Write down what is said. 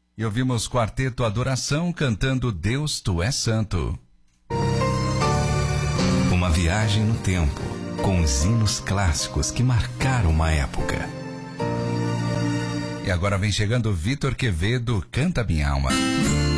E ouvimos Quarteto Adoração cantando Deus, Tu és Santo. Uma viagem no tempo, com os hinos clássicos que marcaram uma época. E agora vem chegando Vitor Quevedo, Canta Minha Alma.